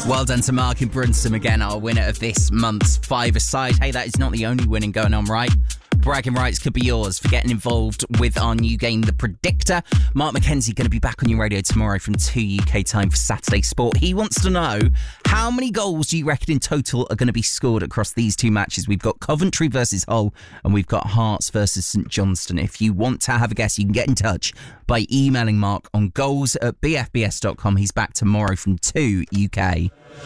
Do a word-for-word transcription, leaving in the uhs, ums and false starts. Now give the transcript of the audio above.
Well done to Mark in Brunsum again, our winner of this month's five-a-side. Hey, that is not the only winning going on, right? Bragging rights could be yours for getting involved with our new game, The Predictor. Mark McKenzie going to be back on your radio tomorrow from two U K time for Saturday Sport. He wants to know, how many goals do you reckon in total are going to be scored across these two matches? We've got Coventry versus Hull and we've got Hearts versus St Johnstone. If you want to have a guess, you can get in touch by emailing Mark on goals at b f b s dot com. He's back tomorrow from two U K.